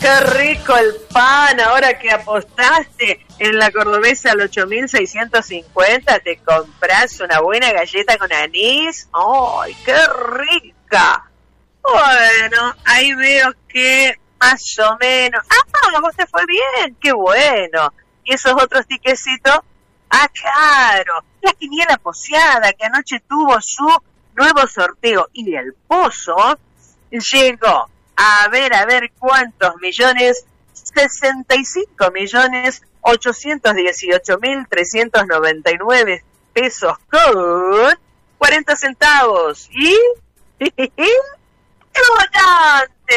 Qué rico el pan, ahora que apostaste en la cordobesa al 8.650, te compras una buena galleta con anís. ¡Ay, qué rica! Bueno, ahí veo que más o menos... ¡Ah, vos te fue bien! ¡Qué bueno! Y esos otros tiquecitos... ¡Ah, claro! La quiniela poseada que anoche tuvo su nuevo sorteo y el pozo llegó... A ver cuántos millones, 65.818.399 pesos con 40 centavos. ¿Y? ¡El votante!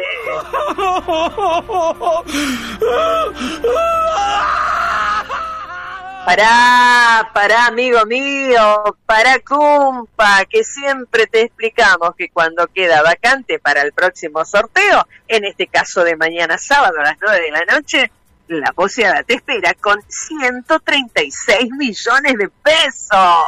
Pará, amigo mío, pará, cumpa, que siempre te explicamos que cuando queda vacante para el próximo sorteo, en este caso de mañana sábado a las 9 de la noche, la poseada te espera con 136 millones de pesos.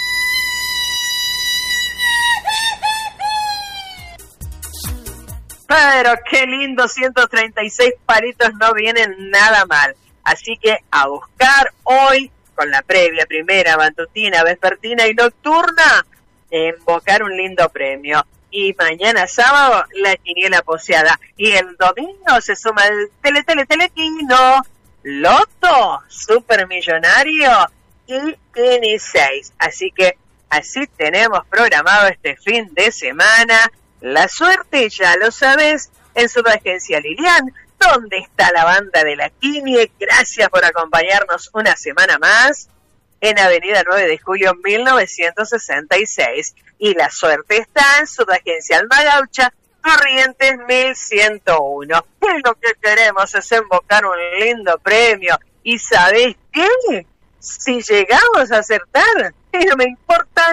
Pero qué lindo, 136 palitos no vienen nada mal. Así que a buscar hoy, con la previa, primera, matutina, vespertina y nocturna, invocar un lindo premio. Y mañana sábado, la quiniela poseada. Y el domingo se suma el Telequino, Loto, Supermillonario y Kini 6. Así que así tenemos programado este fin de semana. La suerte, ya lo sabes, en su agencia Lilian. ¿Dónde está la banda de la Quinie? Gracias por acompañarnos una semana más en Avenida 9 de Julio 1966. Y la suerte está en su agencia Almagaucha, Corrientes 1101. Y lo que queremos es invocar un lindo premio. ¿Y sabés qué? Si llegamos a acertar, no me importa